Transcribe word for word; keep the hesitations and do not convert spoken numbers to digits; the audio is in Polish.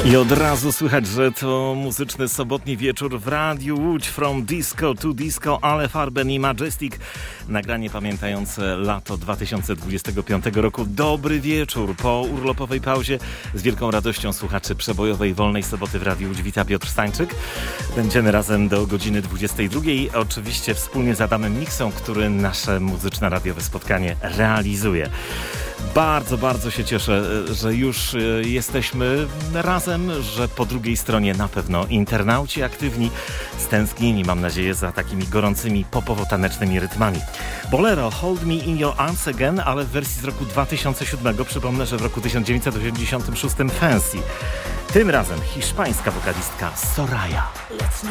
I od razu słychać, że to muzyczny sobotni wieczór w Radiu Łódź. From Disco to Disco, Ale Farben i Majestic. Nagranie pamiętające lato dwa tysiące dwudziestego piątego roku. Dobry wieczór po urlopowej pauzie. Z wielką radością słuchaczy przebojowej Wolnej Soboty w Radiu Łódź wita Piotr Stańczyk. Będziemy razem do godziny dwudziestej drugiej. Oczywiście wspólnie z Adamem Miksą, który nasze muzyczne radiowe spotkanie realizuje. Bardzo, bardzo się cieszę, że już jesteśmy razem, że po drugiej stronie na pewno internauci aktywni, stęsknieni, mam nadzieję, za takimi gorącymi popowo-tanecznymi rytmami. Bolero Hold Me In Your Arms Again, ale w wersji z roku dwa tysiące siódmego. Przypomnę, że w roku tysiąc dziewięćset osiemdziesiątym szóstym Fancy. Tym razem hiszpańska wokalistka Soraya. Let's